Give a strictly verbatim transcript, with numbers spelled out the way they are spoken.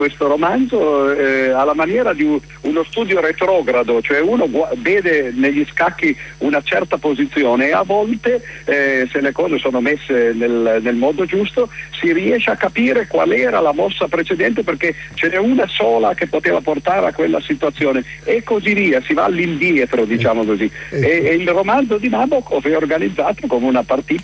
questo romanzo eh, alla maniera di un, uno studio retrogrado, cioè uno gu- vede negli scacchi una certa posizione e a volte eh, se le cose sono messe nel, nel modo giusto si riesce a capire qual era la mossa precedente, perché ce n'è una sola che poteva portare a quella situazione e così via, si va all'indietro, diciamo così. E, e il romanzo di Nabokov è organizzato come una partita